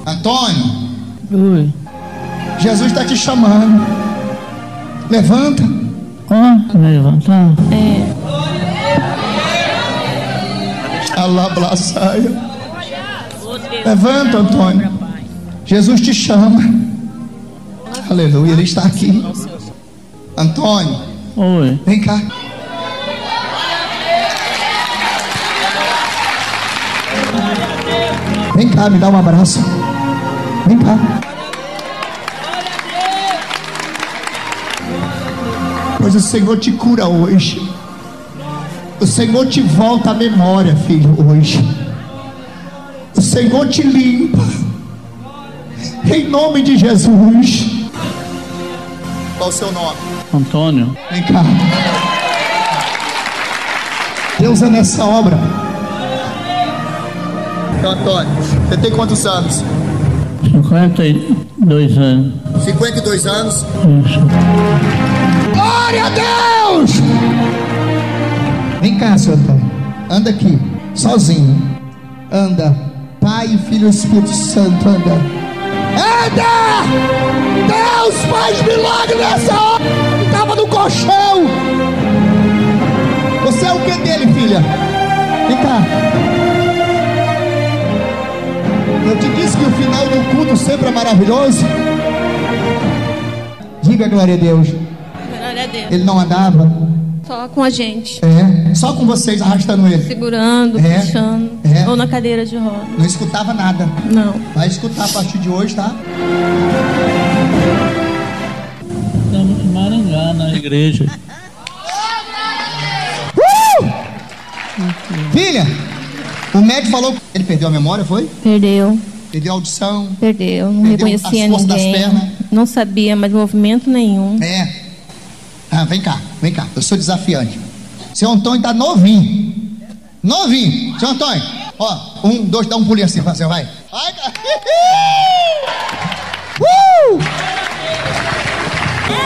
Antônio. Oi. Jesus está te chamando. Levanta. Levantar? Alablaçaia. Levanta, Antônio. Jesus te chama. Aleluia, Ele está aqui. Antônio. Oi. Vem cá. Vem cá, me dá um abraço. Vem cá. Pois o Senhor te cura hoje. O Senhor te volta à memória, filho, hoje. O Senhor te limpa. Em nome de Jesus. Qual o seu nome? Antônio. Vem cá. Deus é nessa obra. Então, Antônio, você tem quantos anos? 52 anos. 52 anos. Isso. Glória a Deus! Vem cá, seu Antônio. Anda aqui, sozinho. Anda. Pai, Filho e Espírito Santo, anda. Anda! Deus faz milagre nessa hora. Estava no colchão. Você é o que dele, filha? Vem cá. Eu te disse que o final do culto sempre é maravilhoso. Diga glória a Deus. Glória a Deus. Ele não andava? Só com a gente. Só com vocês arrastando ele. Segurando, puxando. Ou na cadeira de roda. Não escutava nada. Não. Vai escutar a partir de hoje, tá? Estamos em Maringá, na igreja. Filha, o médico falou que ele perdeu a memória, foi? Perdeu. Perdeu a audição. Perdeu. Não Perdeu reconhecia as forças das ninguém. pernas. Não sabia mais movimento nenhum. Vem cá, vem cá. Eu sou desafiante. Seu Antônio tá novinho. Novinho. Seu Antônio, ó, 1, 2, dá um pulinho assim, vai. Vai, cara.